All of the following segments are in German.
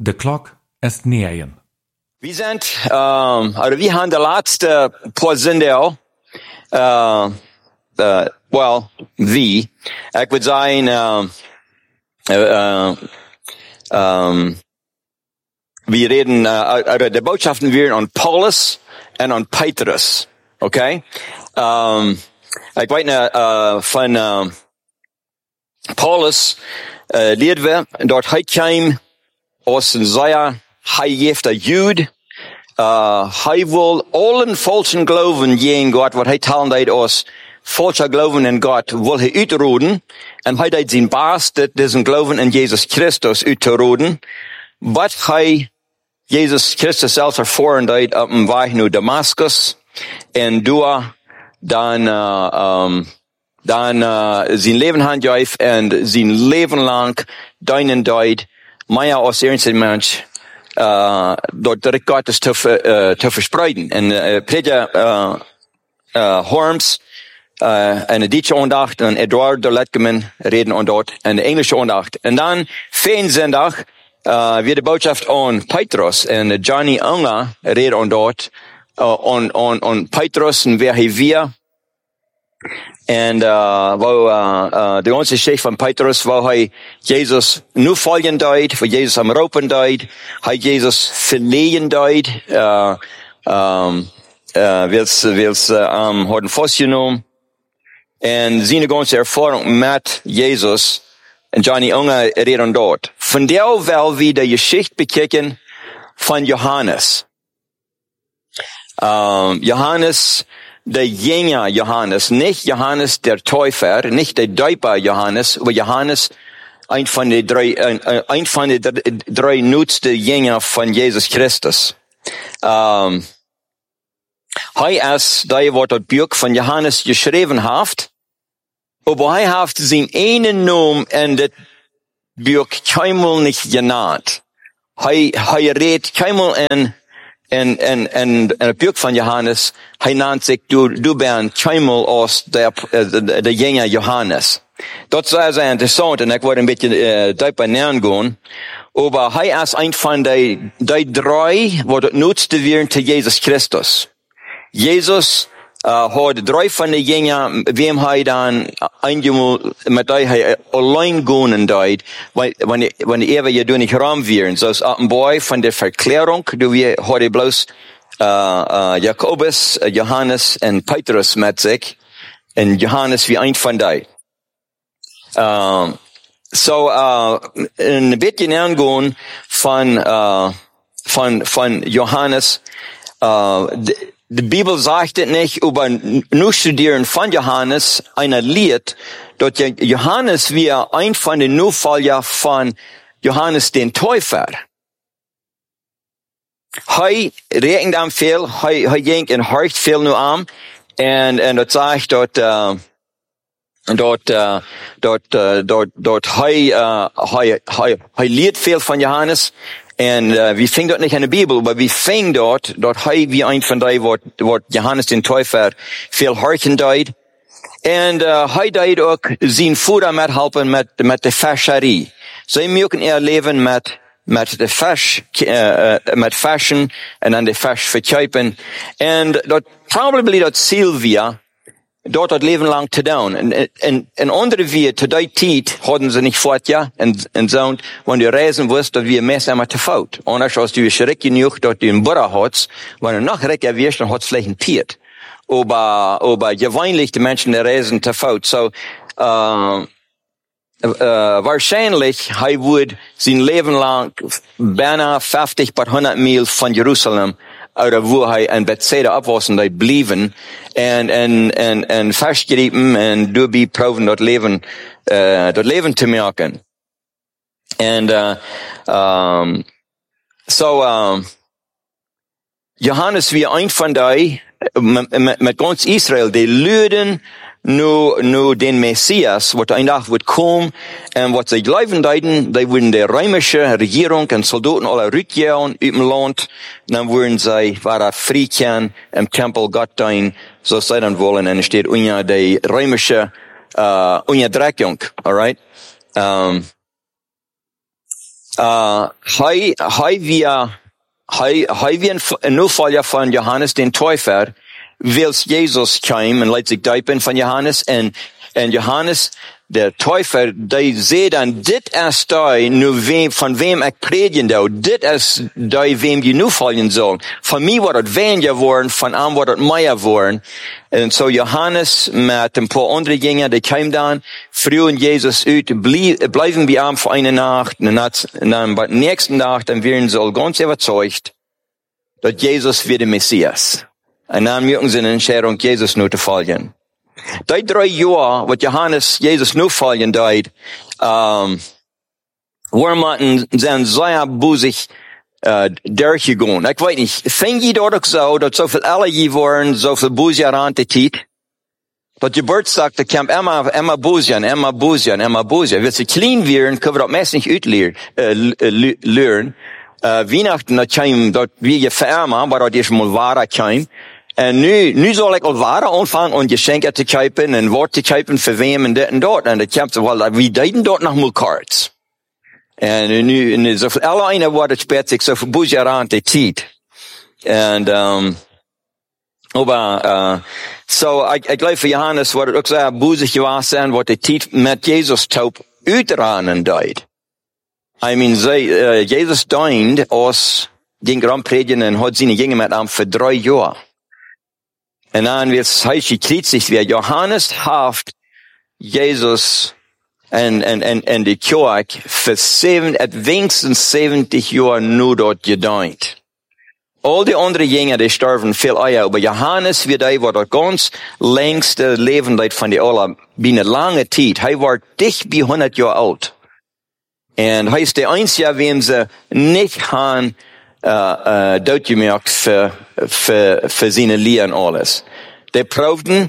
De klok ist negen. Wir sind, wir haben die letzte paar Sendung, wie, ich würde sagen, wir reden, die Botschaften werden an Paulus und an Petrus, okay? Ich weiß von Paulus, leert wir, dort hij kwam aus een zeer heijefter Jude, hij wil allen falschen Glauben in Gott, wat hij talen deed als falscher Glauben in Gott, wil hij uitroden, en hij deed zijn best, diesen Glauben in Jesus Christus uit te roden, wat hij Jesus Christus zelfs ervoeren deed op een weg naar Damascus, en door dan zijn leven handgeeft en zijn leven lang deinen deed, meer als eerste mens, dort de Gottes te verspreiden. En Peter Horms, en de Duitse aandacht, en Eduard de Letkeman reden aan dort, en de Engelse aandacht. En dan, Feenzendag, weer de boodschap aan Petrus, en Johnny Unger reden aan dort, aan Petrus, en wer hij weer. En de ganze Geschichte van Petrus, waar hij Jezus nu volgen deed, waar Jezus am roepen deed, hij Jezus verleden deed, wils hadden vastgenomen. En zijn ganze ervaring met Jezus, en Johnny Unger reden dort. Van der wel wie de Geschichte bekijken van Johannes. Johannes, der Jünger Johannes, nicht Johannes der Täufer, nicht der Däuper Johannes, aber Johannes, ein von den drei nutzte Jünger von Jesus Christus. Hij ist der, wat het Buch von Johannes geschreven heeft, aber hij heeft zijn ene naam in dit Buch keinmal nicht genannt. Hij redt keinmal in het Buch van Johannes, hij nannt zich, du bent keinmal als de Jünger Johannes. Dat is sehr interessant, en ik word een beetje dieper neergaan. Aber hij is een van de drei, wat het nutzte werden te Jezus Christus. Jezus had drei van de Jünger, wem hij dan eenmaal met hij alleen gaan deed, wanneer we je doen niet raam werden. Zoals op een boy van de verklaring, we hadden bloos Jacobus, Johannes en Petrus met zich, en Johannes wie een van die. Een beetje neergaan van Johannes, de Bibel sagt het nicht, aber nur studieren von Johannes, einer Lied, dort Johannes wie ein von den Nachfolger von Johannes den Täufer. Hij rekent aan veel, hij denkt en horcht veel nu aan, en dat zegt dat hij leert veel van Johannes. En we vingen dat niet in de Bibel, maar we vingen dat hij wie een van die wat Johannes den Täufer veel horchen deed. En hij deed ook zijn voeder met helpen met de vischerie. Zij mogen leven met de vis, met vissen en dan de vis verkopen. En dat probably dat Sylvia dort het leven lang te doen. En andere weer, te die tijd, hadden ze niet voort, ja, en zo, wanneer je reizen wist, dat we meestal maar te fout. Anders als je schrik genoeg, dat je een burger had, wanneer je nog rekker wirst, dan had je vielleicht een piet. Aber gewöhnlich die Menschen reisen te fout. So, wahrscheinlich, hij would zijn leven lang bijna 50 bis 100 Mil van Jeruzalem, oder wo hij in Bethsaida opwassen, die blieven, en vastgrijpen, en doorbi proeven dat leven te maken. En, Johannes wie een van die, met ganz Israël, die luiden nu den Messias, wat een dag wordt komen, en wat zij geloven deiden, die worden de Römische regering en soldaten alle rückjagen uit het land, en dan worden zij waar vrij im Tempel Gott dienen, zoals zij dan willen, en er steht onder de Römische onderdrukking, alright? Hij een opvolger van Johannes den Täufer, wils Jezus kwam en leidt zich duipen van Johannes en Johannes, der Täufer, die zei dan, dit is die, nu van wem ik predigen zou, dit is die wem je nu volgen zal. Van mij wordt het weniger worden, van hem wordt het meer worden. En zo Johannes met een paar andere dingen, die kwamen dan, vroegen Jezus uit, blijven bij hem voor eine Nacht, en dan bij de nächste Nacht, dan werden ze al ganz überzeugt, dat Jezus weer de Messias. En dan merken ze een Entscheidung, Jezus nu te volgen. Die 3 jaar, wat Johannes Jezus nu volgen deed, waren zijn zeer boezig doorgegaan. Ik weet niet, vind je dat ook zo, dat zoveel alle waren, zoveel boezig aan de tijd? Dat je Geburtstag, dat kwam immer boezig. Wil ze klein werden, kunnen we dat meest niet uitleren. Weihnachten, dat kwam, dat wie je verarmen, maar dat is mal ware kwam. En nu zal ik al ware aanvangen om geschenken te kopen en woord te kopen voor wem en dit en dat. En dat komt wel, wie deden dat nog maar kaart. En nu zoveel alle ene wordt het spet zich zoveel boezig aan de tijd. En, ik geloof voor Johannes wordt het ook zo boezig geweest zijn, wat de tijd met Jezus taub uiteranen deed. I mean, Jezus diende als ging predigen en had zijn gingen met hem voor 3 jaar. En dan wird hij gekriegt weer. Johannes heeft Jezus en de kerk voor wenigstens 70 jaar nu dat gedient. Al die andere dingen, die sterven veel eher. Aber Johannes wird hij wat het ganz längste levendigheid van de alle binnen lange tijd. Hij wordt dicht bij 100 jaar oud. En hij is de einzige, wem ze niet gaan doodgemerkt voor zijn leer alles. Die proefden,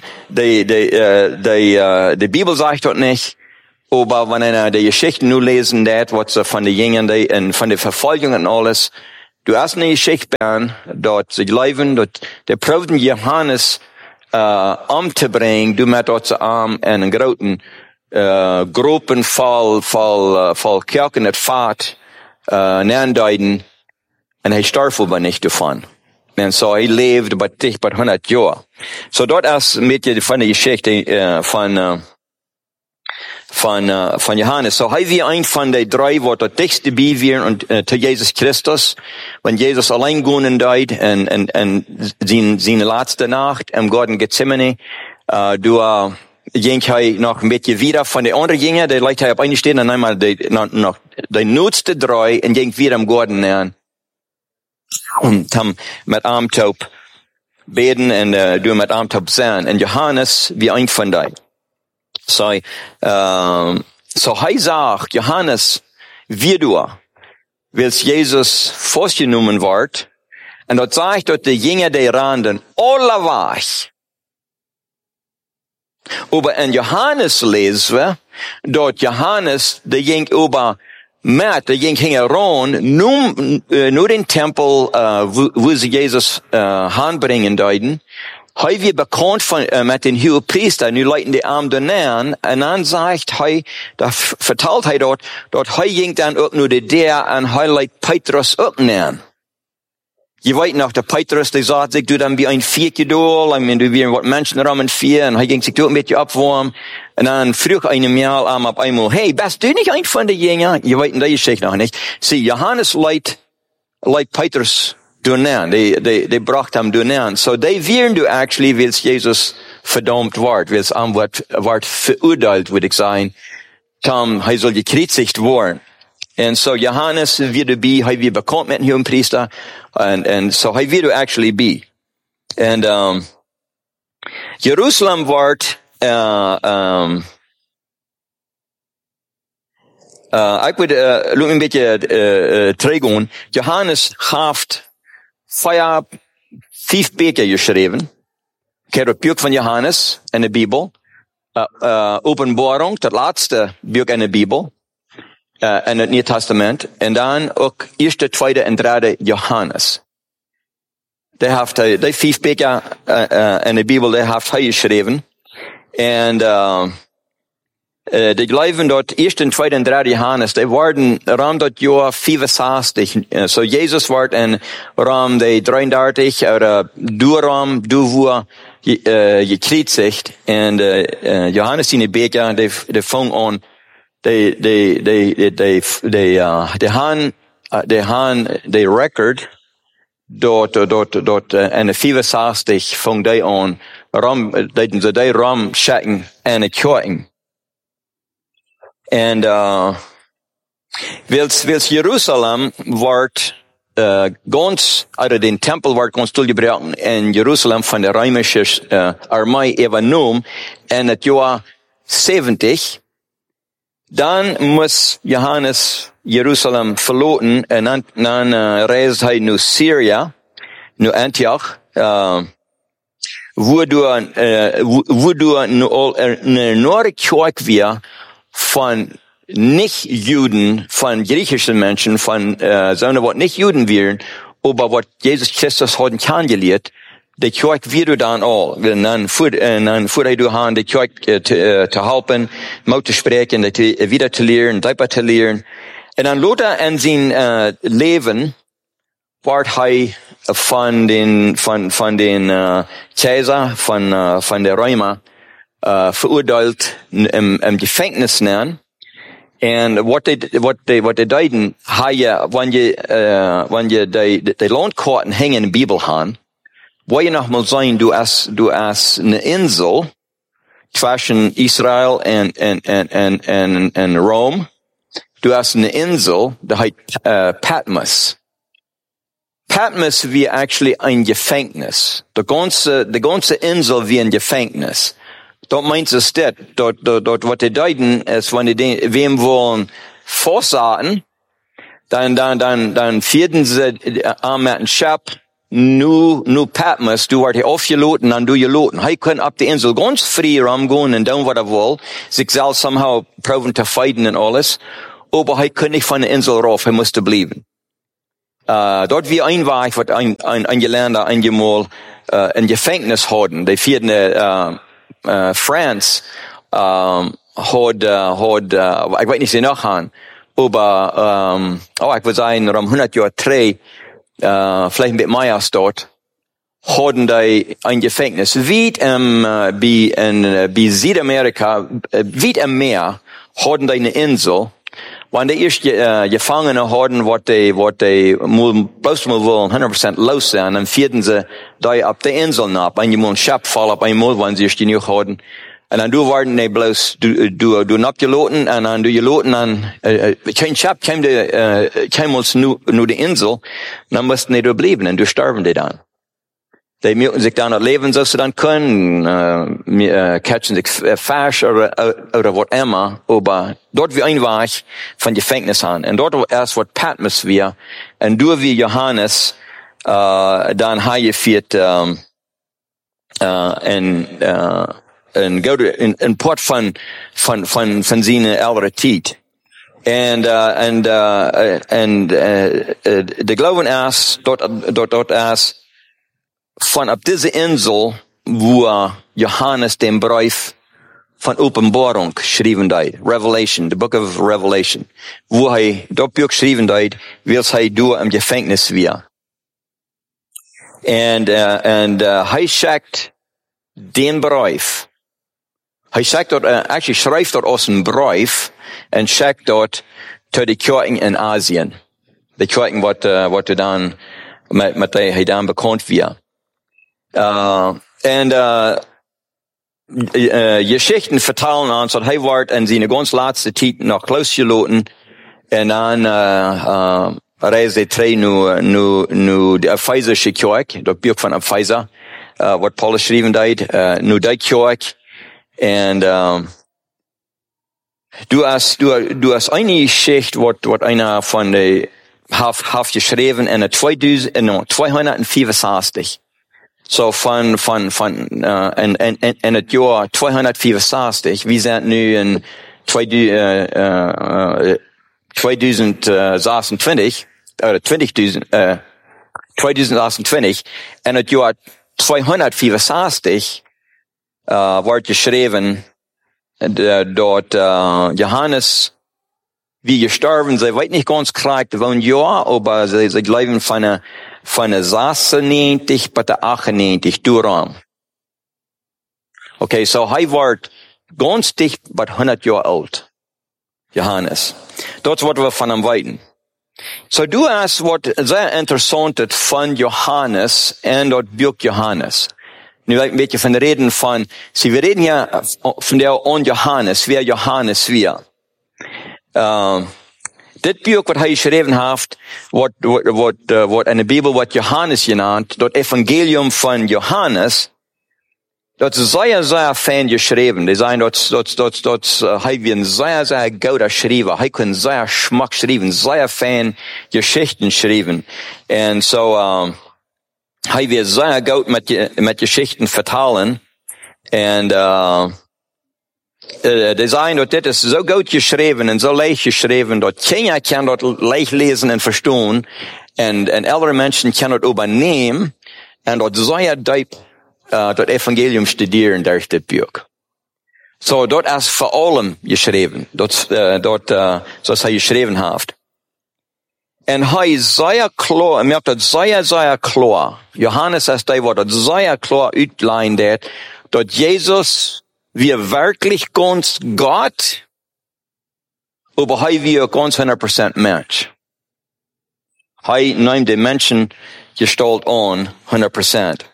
de Bibel zegt dat niet, aber wanneer de Geschichten nu lezen, dat wat ze van de jingen en van de vervolging en alles, du hast eine Geschichte, dat ze leven, dat de proefden Johannes om te brengen, du met dat ze arm en een grote groepen vol kerken het vaart neerduiden. En hij stierf aber nicht davon. En zo hij leefde bij dicht bij 100 jaar. Zo dat is een beetje van de geschichte van Johannes. Zo hij weer een van de 3 wat het dichtste bij weer te Jezus Christus. Wanneer Jezus alleen gaan deed en zijn laatste nacht in Garten Gethsemane, ging hij nog een beetje weer van de andere dingen. Die lijkt hij op een steen en eenmaal de noodste 3 en ging weer im Garten neer. Met Armtaub beden en doen met Armtaub zijn. En Johannes wie een van die. So hij zegt, Johannes, wie du, wils Jezus vastgenomen wordt. En dat zegt dat de jingen die randen alle weg. Aber in Johannes lezen we dat Johannes de ging over met, de ging heran, nu den Tempel, wo sie Jesus aanbrengen deiden. Hij weer bekend met den hoge priester, nu leiden die arm daarna, en dan zegt hij, vertelt hij dat hij ging dan ook nu de der, en hij leidt Petrus ook neer. Je weet nog, de Petrus, die zat zich, du dan bij een viertje door, en du weer wat mensen rammen vier, en hij ging zich ook een beetje opwarmen. En dan vroeg een maal aan op eenmaal, hey, bist du niet een van de jingen? Je weet dat je nog niet. Zie, Johannes leidt Petrus door neer. Die bracht hem door neer. So, die wieren du actually, wils Jezus verdammt wordt, wils hem wordt veroordeeld, moet ik zeggen. Hij zal gekreuzigd worden. En so Johannes wird erbij, hij weer bekend met een hoge priester, en so hij wird actually bij. En Jeruzalem wordt ik moet een beetje teruggaan. Johannes heeft 5 Bücher geschreven. Ik heb het boek van Johannes in de Bijbel. Openbaring, het laatste boek in de Bijbel. In het Nieuwe Testament. En dan ook eerste, tweede en derde Johannes. Die 5 Bücher in de Bijbel, die heeft hij geschreven. En Die Gläubigen dort, 1. und 2. und 3. Johannes, die waren rum dort Jahr 65. So Jesus war in rum die 33, oder du war gekreuzigt. Und Johannes in die Beker, die fang an, die Record, dort, en 65 fang die an, die rum schatten en kirken. En, wils Jerusalem wordt, ganz, oder den Tempel wordt ganz toegebrochen in Jerusalem von der römischen, Armee übernommen in het Jahr 70. Dann muss Johannes Jerusalem verlassen und dann reist er nach Syrien, nach Antioch, wo du eine neue Kirche wir von Nicht-Juden, von griechischen Menschen, von sondern was nicht Juden wären, aber was Jesus Christus hat kennengelernt, die Kirche wird dann all, dann fuhr du an, die Kirche zu helfen, mal zu sprechen, wieder zu lehren, selber zu lehren. Und dann Luther in sein Leben war von den Kaiser, von der Römer, verurteilt im Gefängnis nehmen. Und what they deuten, wenn je die Landkarten hängen in der Bibel haben, wo je noch mal sein, du hast eine Insel zwischen Israel und Rom. Du hast eine Insel, die heißt Patmos. Patmos wie actually ein Gefängnis. Die ganze Insel wie ein Gefängnis. Dort meint es das, dort, was die deuten, ist, wenn die wem wollen vorsaten, dann vierten sie am einen Schab, nu Patmos, du wart hier aufgeloten, dann du geloten. Hij kann ab die Insel ganz frei rumgehen und tun, was will, sich selbst somehow proben zu fighten und alles, aber hij kann nicht von der Insel rauf, er musste bleiben. Dort wie ein war, was ein Geländer einmal ein Gefängnis hatten, die vierten France hat ich weiß nicht, sie noch an, aber ich würde sagen, um 100 Jahre 3, vielleicht ein bisschen mehr als dort, hatten die ein Gefängnis. Wie bei Südamerika, wie im Meer, hatten die eine Insel, wenn die erst Gefangene hatten, was die bloß mal wollen, 100% los sein, dann vierten sie die ab der Insel ab. Einmal ein Schab fall ab einmal, wenn sie erst genug hatten. Und dann du waren die bloß, du abgeloten, und dann du geloten, dann, kein Schab kam uns nur die Insel, dann mussten die da bleiben, und du sterben die dann. Die müssen sich dann noch leben, so sie dann können, catchen sich Fisch oder was immer, aber dort wie ein war ich von Gefängnis an. Und dort erst was Patmos wir, und du wie Johannes, dann heimgeführt, in Port von seiner älteren Zeit. Der Glauben erst, dort erst, von ab diese Insel, wo Johannes den Brief von Offenbarung geschrieben hat, Revelation, the Book of Revelation, wo dort geschrieben hat, wie du im Gefängnis wir. Und schickt den Brief. Schickt dort, actually schreibt dort aus dem Brief und schickt dort zu die Kirchen in Asien. Die Kirchen, was dann, mit der dann bekannt wird. Geschichten vertellen uns, dass er war in seine ganz letzte Zeit noch losgeloten, und dann, reiste drei nu die Ephesische Kirche, der Buch von Epheser, was Paulus geschrieben hat, nu die Kirche, und, du hast eine Geschichte, was einer von der, hat geschrieben in 264. So von in het Jahr 264, wir sind nu in 2026, oder 2028, in het Jahr 264, wordt geschreven, dort Johannes wie gestorben, sie weiß nicht ganz korrekt, wann Jahr, aber sie glauben von einer 96 bis 98 durch. Okay, so er war ganz dicht bei 100 Jahre alt. Johannes. Dort wird wir von ihm weiten. So du hast was sehr interessantes von Johannes und dort Buch Johannes. Nu ein beetje von reden von, wir reden hier von der on Johannes, wer Johannes wir. Dit Buch, wat hij geschreven heeft, wordt in de Bibel wat Johannes genannt, dat Evangelium von Johannes, dat is sehr fein geschreven. Die zijn hij wie een sehr guter Schreiber. Hij kan sehr schmack schreiben, sehr fein Geschichten schreiben. En so, hij wird sehr gut mit Geschichten vertalen. En, die zijn dat dit is zo goed geschreven en zo leicht geschreven, dat Kinder kan dat leicht lezen en verstaan. En ältere mensen kan dat übernehmen. En dat sehr diep dat Evangelium studieren durch dit Buch. So, dat is voor allem geschreven. Zoals hij geschreven heeft. En hij is zeer klar, merkt dat zeer klar. Johannes is die wat dat zeer klar uitlijnt, dat Jezus wir wirklich ganz Gott, aber hij wir ganz 100% Mensch. Hij nimmt den Menschen Gestalt an, 100%.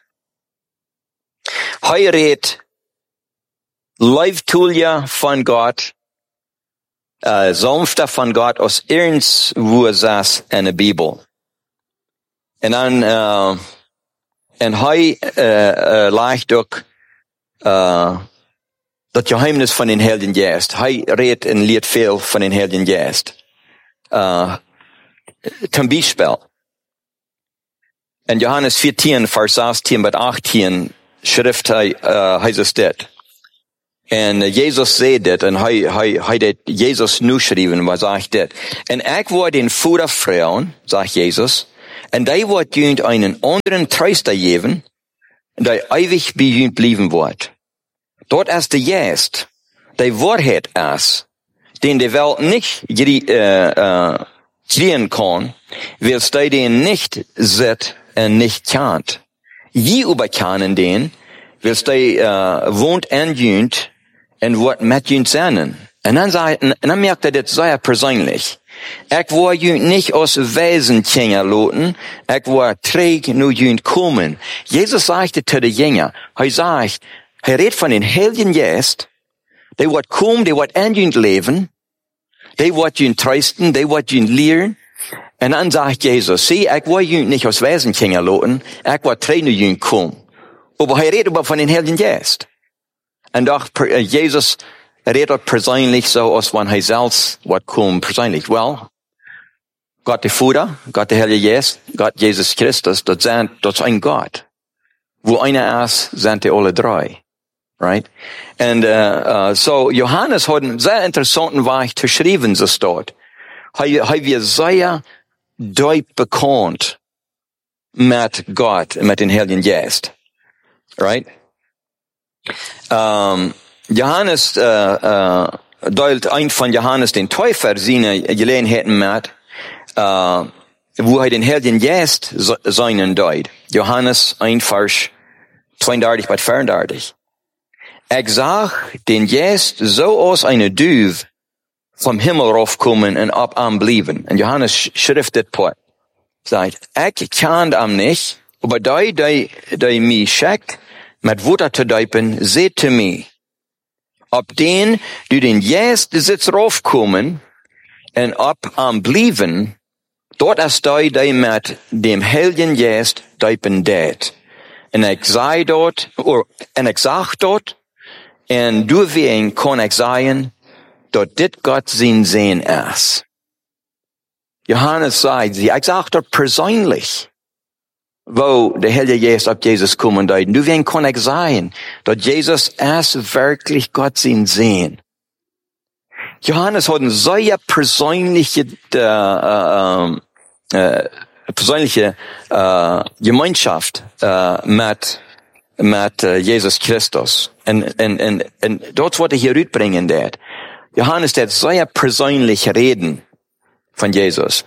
Hij redt Leibtulia von Gott, sanfter von Gott, als ernst, wo saß in der Bibel. En dan, en hij leicht ook, dat Geheimnis von den Heiligen Geist. Hij redt en leert veel van den Heiligen Geist. Zum Beispiel. In Johannes 14, Vers 16 bis 18 schrift hij es dit. En Jesus zei dit, en hij deed Jesus nu schrijven, was zegt dit. En ik word den Vader vragen, zegt Jesus, en die wordt junt einen anderen Tröster geven, die ewig bij junt blijven wordt. Dort is de Geest, die Wahrheit is, den de Welt nicht kriegen kann, weil die den nicht sieht und nicht kennt. Je überkennen den, weil die wohnt in junt und wird mit junt sein. Und dann merkt das sehr persönlich. Ich war junt nicht aus Wesen Jünger loten, ich war träg nur junt kommen. Jesus sagte zu den Jünger, hij redt von den Heiligen Geist, die wird kommen, die wird in junt leben, die wird junt trösten, die wird junt lehren. Und dann sagt Jesus, sieh, ich war junt nicht aus Wesen Jünger loten, ich war träg nur junt kommen. Aber hij redt aber von den Heiligen Geist. Und doch, Jesus redet persönlich so, als wenn hij selbst wird kommen, persönlich. Well, Gott der Vater, Gott der Heilige Geist, Gott Jesus Christus, das ist ein Gott. Wo einer ist, sind die alle drei. Right? And, so, Johannes hat einen sehr interessanten Weg zu schreiben, so dort. Er wird sehr deut bekannt mit Gott, mit den Heiligen Geist. Right? Johannes, deut ein von Johannes den Täufer seine Gelegenheiten mit, wo er den Heiligen Geist seinen deut. Johannes 1, Vers 32 bis 34. Ich sah den Geist so aus einer Duve vom Himmel raufkommen und ab am blieben. Und Johannes schriftet dort. Sagt, ich kann am nicht, aber die mich schickt, mit Wutter zu deipen, seht zu mir. Ob den, du den Geist sitzt raufkommen und ab am blieben, dort ist die mit dem Heiligen Geist deipen det. Und ich sag dort, und du wen kann ich sagen, dort dit Gott sein Sehen ist. Johannes sagt, ich sag dort persönlich, wo der Heilige Geist auf Jesus kommen deuten. Du wen kann ich sagen, dort Jesus ist wirklich Gott sein Sehen. Johannes hat eine sehr persönliche Gemeinschaft met Jesus Christus. En dat wat hier uitbrengen dat. Johannes dat sehr persönlich reden von Jesus.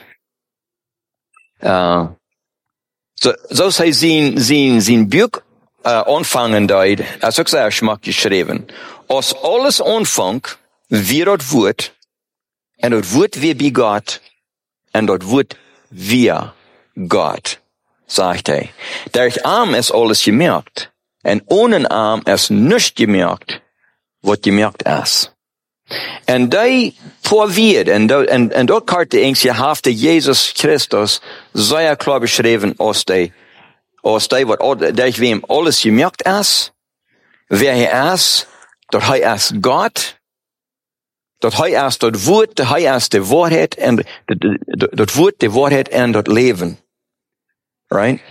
So sei zijn Buch anfangen deed, als ook sehr schmack geschreven. Als alles aanvangt, wie dat wordt, en dat wordt weer bij God, en dat wordt weer God, sagt hij. Durch Arm ist alles gemerkt, en ohne Arm ist nichts gemerkt, wat gemerkt ist. En die voorweert, en dat karte eens je heeft Jezus Christus, zeer klar beschreven als die wat durch wem alles gemerkt ist, wer hij is, dat hij is God, dat hij is dat woord, dat hij is de waarheid, en dat woord, de waarheid en dat leven. Right?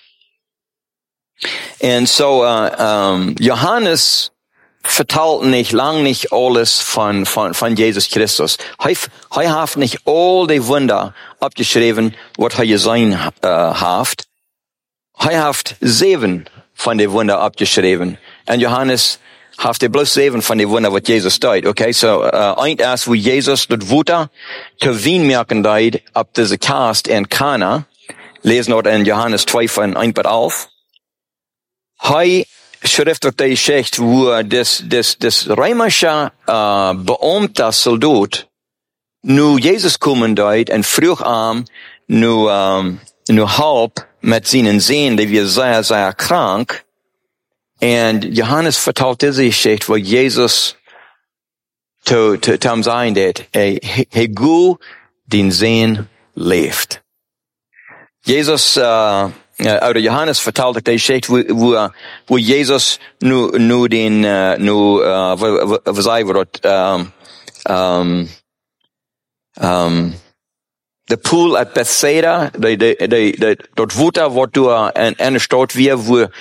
En so, Johannes vertelt nicht lang nicht alles von Jesus Christus. Hij heeft nicht all die Wunder abgeschreven, wat hij gezien heeft. Hij heeft 7 van die Wunder abgeschreven. En Johannes heeft bloß 7 van die Wunder, wat Jesus deed. Okay, so, eind erst, wo Jesus dat Wunder te wien merken deed, ab diese Kast in Kana, lesen dort in Johannes 2 von 1 bis 11. Hij schrift ook die Geschichte, wo des römische Beamter Soldat nu Jesus kommen deed en vroeg nu halb met zijn zehen, die wir sehr, sehr krank. En Johannes vertelt diese Geschichte, wo Jesus zu ihm sagen dat, hey gut, den Sehen leeft. Jesus, oder Johannes vertelt die Geschichte, wo Jesus nu den, was sagen wir dort, de pool at Bethsaida, dort Water, wat door een stad weer,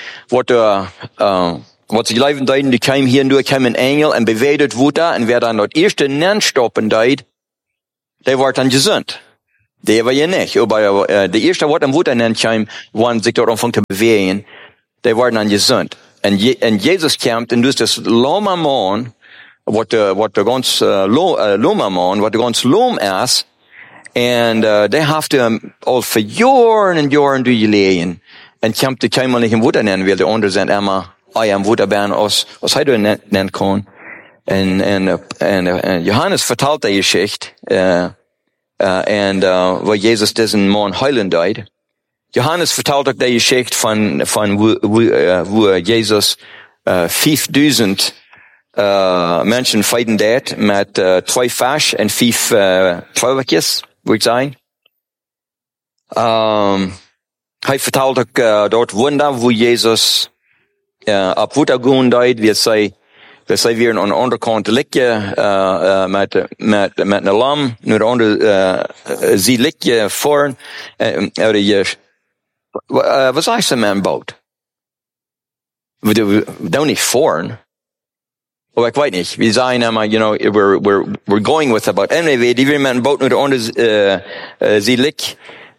wat sie leven deiden, die kwam hier door, kwam een engel en beweegt het Water, en wer dan dat eerste nen stoppen deed, die wordt dan gezond. Die war ja nicht, aber de eerste wat am Water nen kwam, waren sich dort anfangen te bewegen, die waren dan gezond. En Jesus kwam, en dus das loma man, wat de ganz loma man, wat de ganz loom is, en die heeft hem al voor jaren en jaren doorgelegen. En kwam de keimel niet in Water nennen, wil de anderen zijn immer, am Water ben, als hij door nennen kon. En Johannes vertelt die Geschichte, waar Jesus diesen man heilen deed. Johannes vertelt ook die Geschichte van wo Jesus 5000 Menschen feiden deed met 2 Fisch en 5 Pfauwertjes, würde ich sagen. Hij vertelt ook dort Wunder, wo Jesus op Water gaan deed, wir sei weer aan de andere kant liggen met een lam, nu de andere sie liggen voor, wat zei ze met een boot? We doen niet voor. Oh, ik weet niet. We zijn immer, we're going with a boat. Anyway, die weer met een boot, nu de andere sie liggen,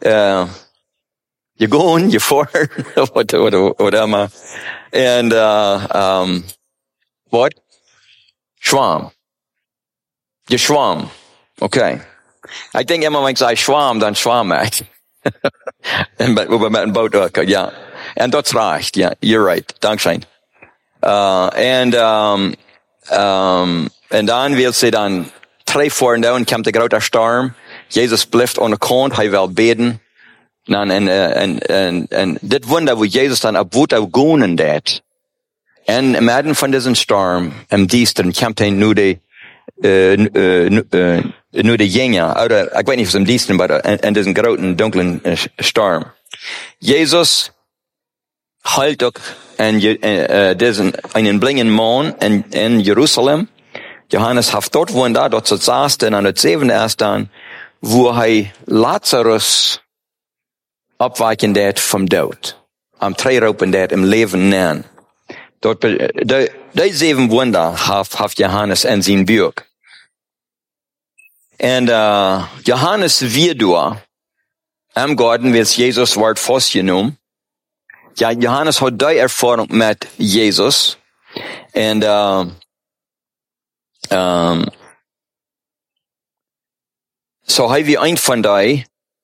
je gaan, je voor, wat immer. En, what? Schwarm. Je schwarm. Okay. Ik denk immer, wenn ich sage schwarm, dann schwarm ich. Wo wir mit einem Boot durchkommen, ja. Und das reicht, ja. You're right. Dankeschön. Und dann will sie dann 3 vor da und kommt der große Sturm. Jesus bleibt an der Kant, er will beten. Und das Wunder, wo Jesus dann ab Water gehen dat. En midden van deze storm, diesteren, komt hij nu de jengen, ik weet niet of ze hem diesteren, maar en deze grote, donkere storm. Jezus heilt ook einen blinden man in Jerusalem. Johannes heeft dort Wunder, dort ze zaten aan het 7e erst dan, wo hij Lazarus opweiken deed vom dood. Am 3 roepen deed, im leven nemen. Dort, die 7 Wunder hat Johannes in sein Buch. Und Johannes wieder am Garten wird Jesus Wort festgenommen. ja, Johannes hat die Erfahrung mit Jesus. Und, so haben wir ein von die,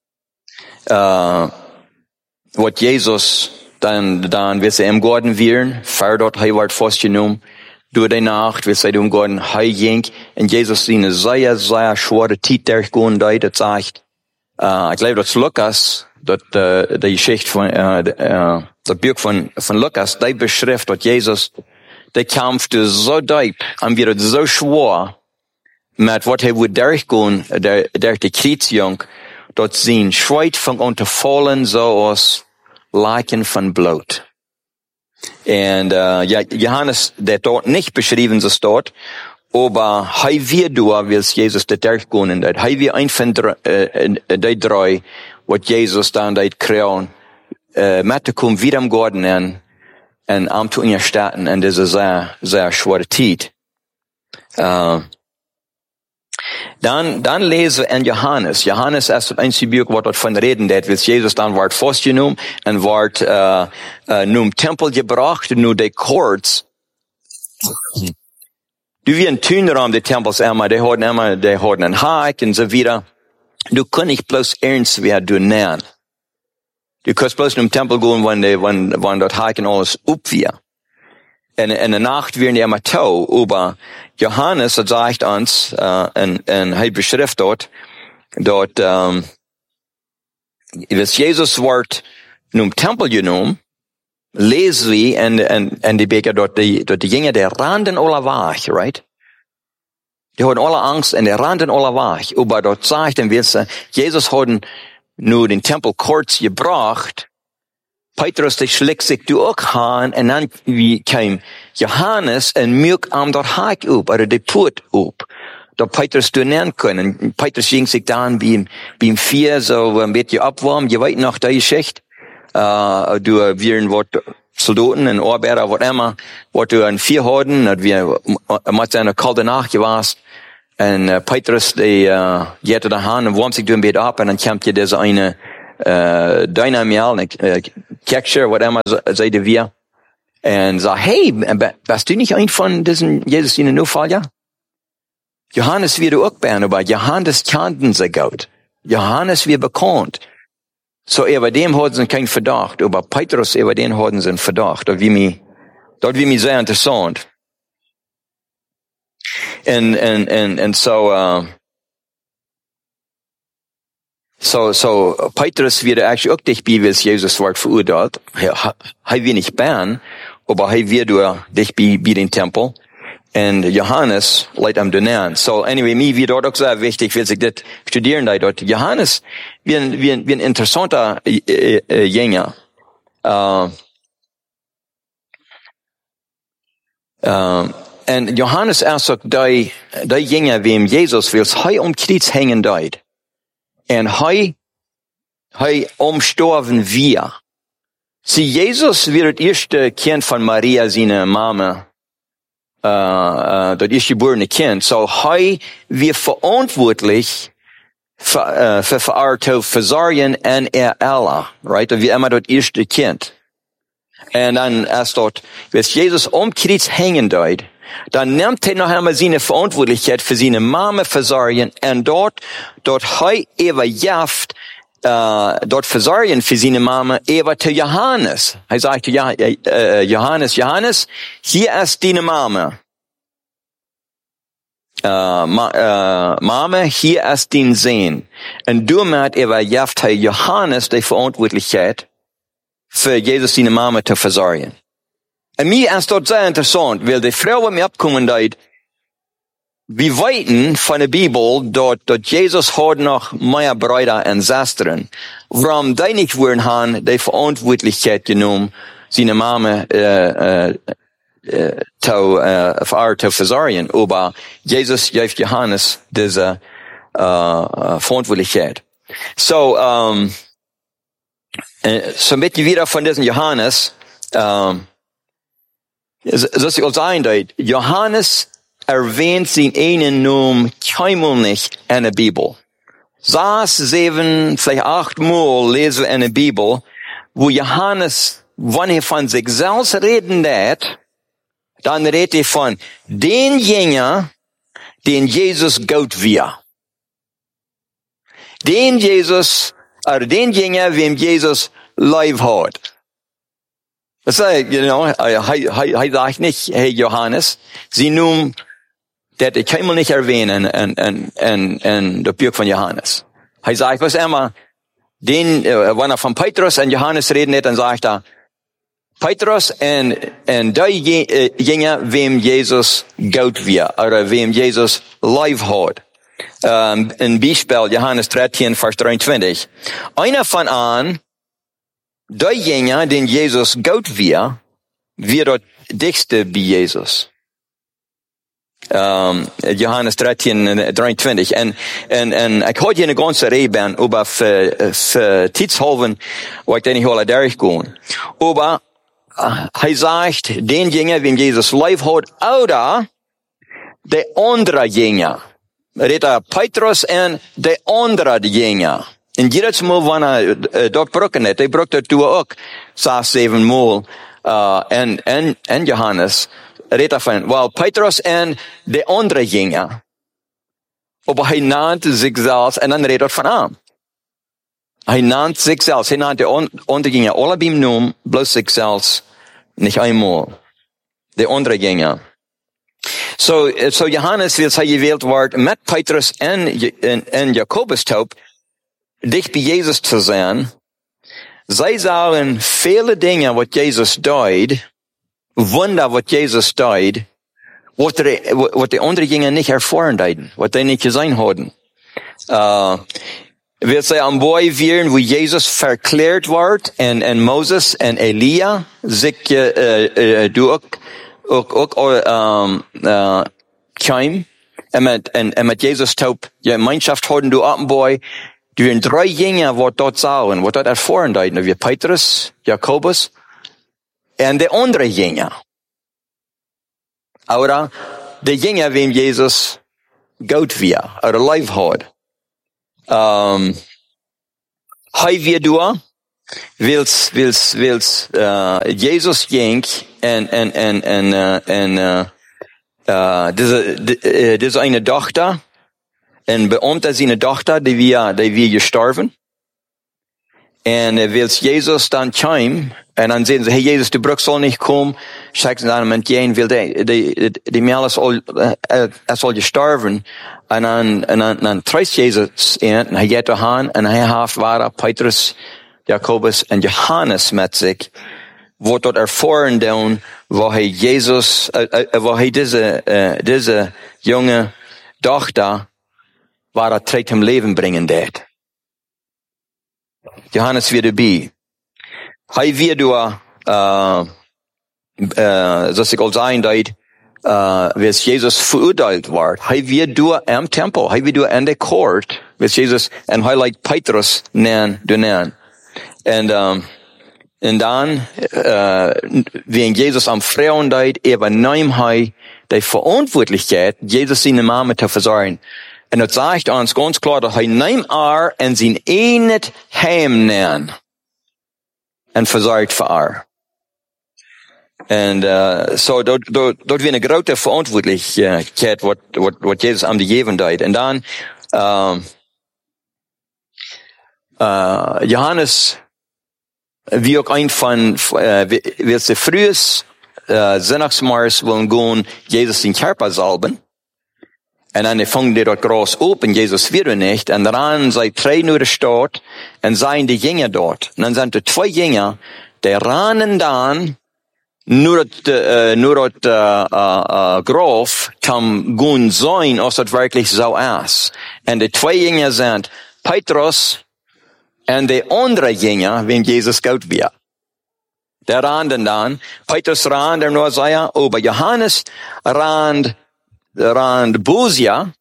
wat Jesus dan wil ze im Garten vieren, ver dort hij wordt vastgenomen, door de nacht wil ze im Garten hij ging, en Jesus zien een zeer schwere tijd durchgaan, dat zegt, ik geloof dat Lukas, dat de Geschichte van, dat Buch van Lukas, die beschrijft dat Jezus, die kämpfte so diep, en werd so schwer, met wat hij wil durchgaan, durch de kruising, dat zijn schweit van aan te vallen zoals Laken van bloed. En ja, Johannes, der dort nicht beschrieben so dort, aber hij wir door wil Jezus de durchgaan en dat hij wir ein van die drei, wat Jezus dan dat kreun, met te komen weer am Garten en am te unterstützen en deze sehr schwere tijd. Dan lezen we in Johannes. Johannes is het einzige Buch wat dort van reden deed. Wil Jezus dan wordt vastgenomen en wordt naar tempel gebracht, nu de koorts. Du wie een tuinraum de tempels immer, die hadden een haak en zo wieder. Du kon niet bloß ernst weer doen nemen. Du kannst bloß naar tempel gaan wanneer dat haak en alles op weer. En in de nacht werden die immer tau, aber Johannes hat sagt uns, en hij beschrijft dort, als Jesus wordt naar tempel genomen, lezen we en die beker dort die gingen der randen alle weg, right? Die hadden alle Angst en die randen alle weg, aber dort sagt en wil ze, Jesus hadden nu den tempel kurz gebracht, Petrus, die schlägt sich du auch an, en dan wie kwam Johannes en milk am dort haak op, oder de poort op, dat Petrus du nennen können. Petrus ging sich dann beim Vier so ein bisschen abwarm, je weet noch die Geschichte, du wir wat Soldaten en Arbeiter, wat immer, wat du an Vier hadden, dat wir mit einer kalten Nacht gewast, en Petrus, die jette da han en warmt sich du ein bisschen ab, en dann kommt je diese eine Dynamial, Kekscher, wat immer, zeiden wir, en zei, hey, bist du nicht ein von diesen Jesus in den Fall, ja? Johannes wird auch bein, aber Johannes kannten sie gut. Johannes wird bekannt. So, über dem hatten sie keinen Verdacht, aber Petrus, über den hatten sie einen Verdacht. Das wird mir sehr interessant. Und so, Petrus wird eigentlich auch dich bei, wie Jesus wird verurteilt. Er will nicht bein, aber er wird dich bei den Tempel. Und Johannes leidt am Dönern. So, anyway, mir wird dort auch sehr wichtig, will sich das studieren da dort. Johannes, wie ein interessanter Jünger. Und Johannes ist auch der Jünger, wem Jesus will, am Kreuz hängen dort. Und er umstorben wir. Sie, Jesus wird das erste Kind von Maria, seine Mama, das ist geborene Kind. So, wir verantwortlich für Versorgen und alle, right? Wie immer das erste Kind. Und dann erst dort, wenn Jesus am Kreuz hängen dort, dann nimmt er noch einmal seine Verantwortlichkeit für seine Mama versorgen und dort jaft, dort versorgen für seine Mama Eva zu Johannes. Er sagte, Johannes, hier ist deine Mama. Mama, hier ist dein Sohn. Und damit jaft Johannes die Verantwortlichkeit für Jesus seine Mama zu versorgen. Und mir ist dort sehr interessant, weil die Frau mir abkommen dort, wir weiten von der Bibel, dort Jesus hat noch mehr Brüder und Schwestern. Warum die nicht wollen haben, die Verantwortlichkeit genommen, seine Mama, zu versorgen. Aber Jesus gibt Johannes diese, Verantwortlichkeit. So ein bisschen wieder von diesem Johannes, so soll sein, dass Johannes erwähnt seinen einen Namen keinmal nicht in der Bibel. 6, 7, vielleicht 8 Mal lesen wir in der Bibel, wo wanneer hij van zichzelf reden dat, dan redt hij van den Jünger, den Jesus goud wir. Den Jünger, wem Jesus lief had. Das heißt, hij sagt nicht, hey Johannes, sie nun, dat ik helemaal nicht erwähnen in de buik van Johannes. Hij sagt, was immer, wanneer van Petrus en Johannes reden net, dan zegt hij, Petrus en die Jünger, wem Jesus goud wir, oder wem Jesus lief had. Een Beispiel, Johannes 13, vers 23. Einer von an, die Jünger, den Jesus goud wir dort dichtste bij Jezus. Johannes 13, 23. En ik had hier een ganze reden over tijdshalven, waar ik dan niet alle durchgaan. Aber hij zegt, den Jünger, wem Jesus lief had, oder de andere Jünger. Redt Petrus en de andere Jünger. En jedes Mal, wanneer dat brokken het, hij brokt het toen ook 6, 7 Mal, en Johannes, redt van, wel, Petrus en de andere Jünger. Aber hij naant zichzelf, en dan redt het van aan. Hij naant zichzelf, hij naant de andere Jünger, alle bij hem noemen, bloos zichzelf, niet eenmaal. De andere Jünger. So Johannes wil zij gewählt worden met Petrus en Jakobus taub, dicht bij Jezus te zijn. Zij zouden vele dingen wat Jezus deed, wunder wat Jezus deed, wat de andere Jünger niet ervaren deden, wat die niet gezien hadden. Wil zij aan boy vieren, hoe Jezus verkleerd wordt, en Moses en Elia zich kwam, en met Jezus taub, je gemeenschap hadden du op een boy, die een 3 Jünger wat dort zagen, wat dort ervaren deden, wie Petrus, Jakobus, en de andere Jünger. Oder de Jünger, wem Jesus goud wir, oder lief had. Hij weer door, wils Jesus ging, deze eine dochter, en beomte zijn dochter, die wir gestorven. En wils Jezus dan kwam, en dan zeiden ze, hey Jezus, de brug zal niet komen. Zeggen ze dan met Jeen, wil die Mel is al gestorven. En dan treist Jezus in, en hij gaat eraan, en hij heeft waren Petrus, Jakobus en Johannes met zich. Wordt dat ervaren doen, waar hij Jezus, waar hij deze jonge dochter, waar dat terug hem leven brengen deed. Johannes weer erbij. Hij weer door, zoals ik al zei, dat als Jezus veroordeeld wordt, hij weer door in tempel, hij weer door in de court, als Jezus, en hij leidt Petrus neer. En dan, wie Jezus am Frauen deed, übernahm hij de verantwoordelijkheid, Jezus zijn Mama te verzorgen. En het zegt ons ganz klar, dat hij neemt haar en zijn ene heim neemt. En verzorgt voor haar. En so dat weer een grote verantwoordelijkheid wat Jezus aan de gegeven deed. En dan Johannes wie ook een van wil ze vroeges zondagsmorgens willen gaan Jezus zijn Körper salben. En dan vangt die dat gras op en Jezus weer niet. En dan zijn 3 naar de stad en zijn de Jünger dort. En dan zijn er 2 Jünger, die rennen dan nur dat graf kan gaan zijn als het werkelijk zo is. En de 2 Jünger zijn Petrus en de andere Jünger, wem Jezus goud wir. Die rennen dan. Petrus rand er nur zei, aber Johannes rand Bosia,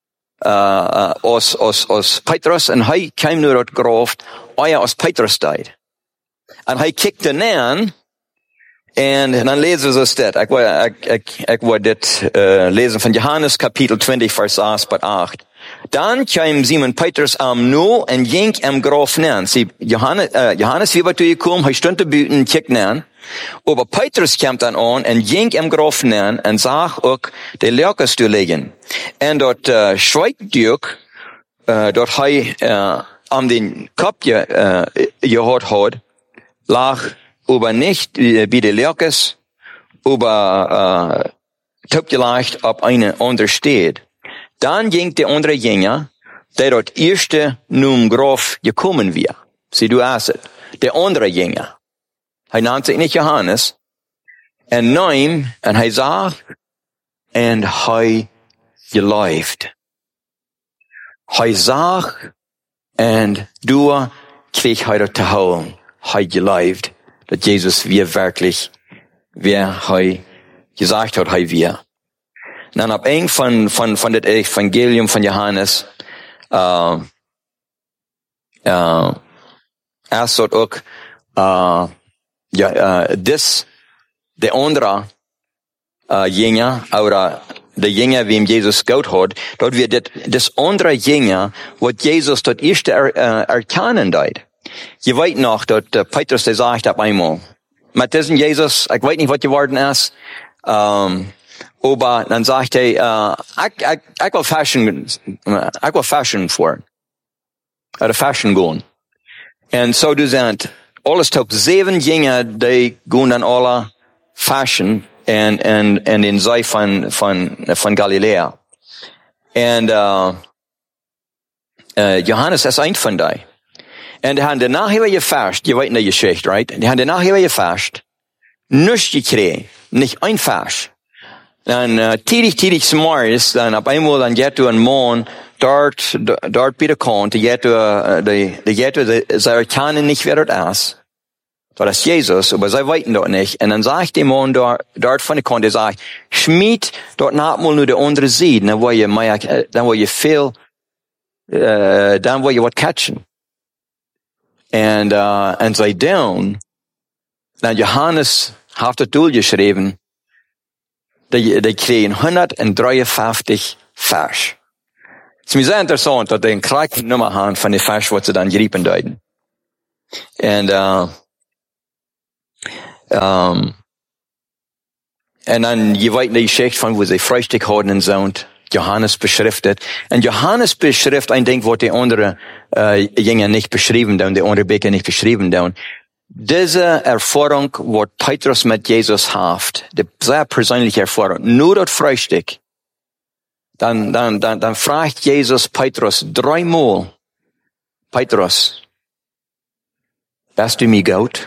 als Petrus, en hij kwam naar het graf, als Petrus deed. En hij kijkte neer, en dan lezen we dit. Ik wil dit lezen van Johannes kapitel 20, vers 6 tot 8. Dan kwam Simon Petrus am nu en ging am Graf nean. Sie, Johannes wie toe gekommen, hij stond te buiten, kijk nean. Aber Petrus kwam dan aan en ging am Graf nean en zag ook de lijkjes te liggen. En dat schweikduik, dat hij am den Kopf gehad had, lag aber nicht bij de lijkjes, aber topgelegt op een ander stad. Dan ging de andere Jünger, der dort eerste num Graf gekommen war. Sie du hast het. De andere Jünger. Hij nannte zich niet Johannes. En neem, en hij zag, en hij geloofde. Hij zag, en door kreeg hij dat te houden. Hij geloofde, dat Jezus weer werkelijk, wer hij gesagt hat, hij weer. Dan op een van het evangelium van Johannes, er staat ook, de andere Jünger, oder de Jünger, wem Jesus gehoord had, dat we des andere Jünger, wat Jezus tot eerste erkennen deed. Je weet nog, dat Petrus de zegt op eenmaal, met deze Jezus, ik weet niet wat geworden is, aber dann sagt er, ich will fashion voor. Oder fashion gaan. En zo dus alles tot 7 Jünger, die gaan dan alle fashion en in zij van Galilea. En Johannes is een van die. En die hebben daarna heel gefast, je weet niet je zegt, right? Die hebben daarna heel gefast, niets gekregen, niet een vers. Dan tidig s'morgens, dan op eenmaal dan gaat u een man dort bij de kant, ze herkennen niet wer dat is. Dat is Jezus, aber zij weten dat niet. En dan zegt die man dort van de kant, hij zegt, schmied dort nachtmaal nu de andere zijde, dan wil je veel, dan wil je wat catchen. En zij doen, dan Johannes heeft het doel geschreven, die kregen 153 vers. Het is mij zeer interessant dat die een correct nummer hebben van die vers wat ze dan geriepen duiden. En dan, je weet die Geschichte van wo sie Frühstück hadden en zo, Johannes beschrift het. En Johannes beschrift een ding wat die andere Jünger nicht beschrieben doen, die andere Beker nicht beschrieben doen. Diese Erfahrung, wat Petrus met Jezus heeft, die sehr persönliche Erfahrung, nur dat Frühstück, dann fragt Jesus Petrus 3-mal, Petrus, bist du mir gut?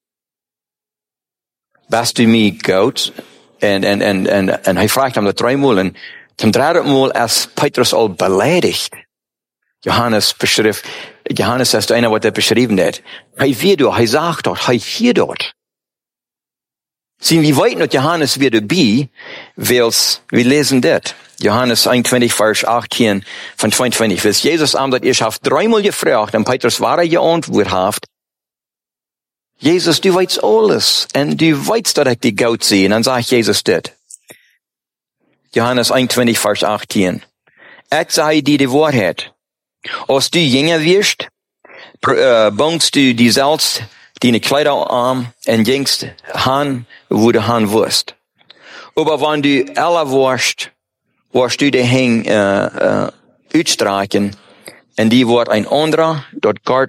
Bist du mir gut? En hij fragt hem dat 3-mal, en zum 3. Mal ist Petrus al beleidigt. Johannes ist einer, was er beschrieben hat. Hij sagt dort, hij hier dort. Zien we weten dat Johannes weer erbij, wils we lezen dit. Johannes 21, vers 18 van 22. Wils Jezus aan dat eerst heeft 3-mal gevraagd, en Petrus waar hij geantwoord heeft. Jezus, du weißt alles, en du weißt dat ik die goud zie. En dan zegt Jezus dit. Johannes 21, vers 18. Ik zei die de waarheid. Als du Jünger wirst, bringst du die selbst deine Kleider an en gingst han, wo du han wirst. Aber wenn du alle wirst du die Hing uitstreichen, en die wordt een andere dat Gott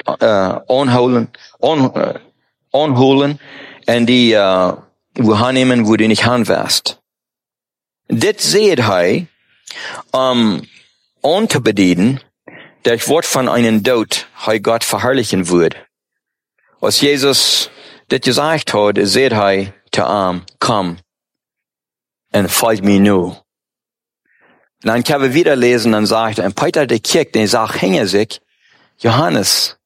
aanholen, en die wo aannemen wo du nicht han wirst. Dit zeet hij aan te bedienen, dat wordt van einen dood hij Gott verherrlichen wird. Als Jezus dit gezegd had, zeet hij te kom en volg me nu. En dan kan we wieder lezen, dan zegt en Peter de kijkt en zegt, hänge zich, Johannes.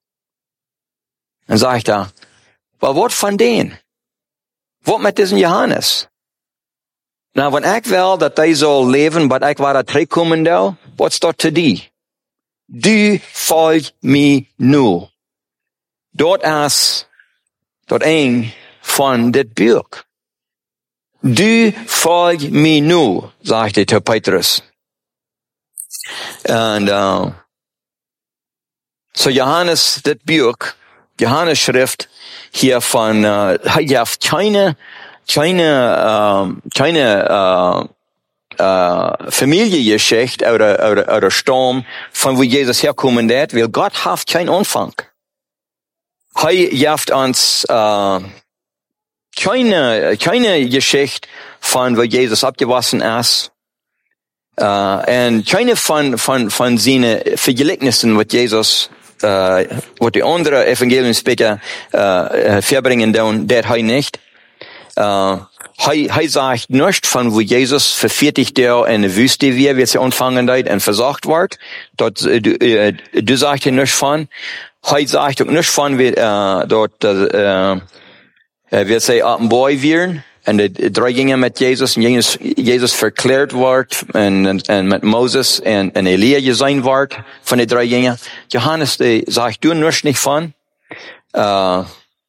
En zegt hij, wat van den? Wat met deze Johannes? Nou, wanneer ik wil dat hij zal leven, wat ik waar terugkomen wil, wat staat te die? Du volg me nu. Dat is dat een van dit boek. Du volg me nu, zegt hij te Petrus. Und so Johannes, das Buch, Johannes Schrift hier von, ihr habt keine Familiengeschichte oder Stamm, von wo Jesus herkommen wird, weil Gott hat keinen Anfang. Ihr habt uns keine Geschichte von wo Jesus abgewaschen ist. Und keine von seinen Vergleichnissen, was Jesus, was die anderen Evangelien später, verbringen, der er nicht. Er sagt nicht von wo Jesus für 40 Jahre in der Wüste war, wie sie anfangen hat und versorgt wird. Dort, du sagst nicht von. Er sagt auch nicht von, wie, dort, wie sie Boy werden. Und die drei Jünger mit Jesus, und Jesus verklärt wird, und mit Moses und Elia sein wird, von den drei Jüngern. Johannes, die sagt du nicht von. Er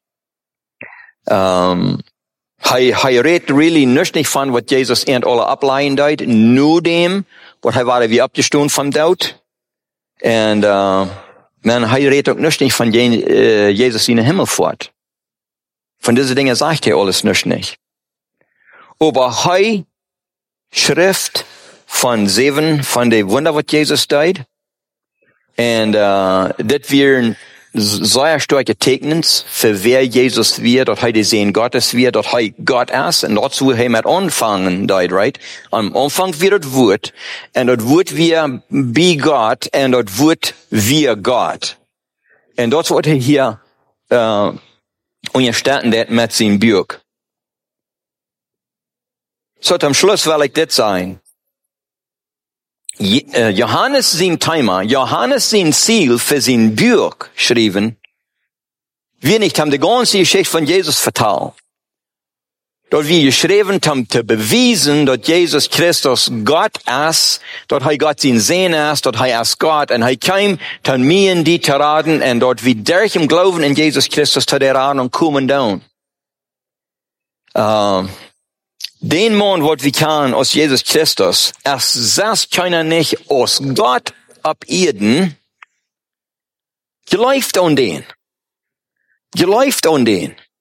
redet really nicht von, was Jesus und alle ableiten deit, nur dem, was er war wie abgestoßen vom Tod. Und, er redet auch nicht von Jesus in den Himmel fort. Von diesen Dingen sagt er alles nicht. Aber hei Schrift von 7 von den Wunder, was Jesus tut. Und das wären sehr starke Tegnens für wer Jesus wird, dass die Sehen Gottes wird, dass Gott ist. Und dazu haben wir anfangen, right? Am Anfang wird das Wort. Und das Wort wir be Gott. Und das Wort wir Gott. Und das wird hier unterstanden mit seinem Buch. So, am Schluss will ich das sagen. Johannes sein Thema, Johannes sein Ziel für sein Buch geschrieben, wir nicht haben die ganze Geschichte von Jesus vertalt. Dort wir geschrieben haben, zu beweisen, dass Jesus Christus Gott ist, dass Gott sein Sehen ist, dass ist Gott, und kam, zu mir die zu raten, und dort wir durch im Glauben in Jesus Christus zu der Raten und kommen down. Den Mann, was wir kennen aus Jesus Christus, es sagt keiner nicht aus Gott ab Erden, geläuft an den.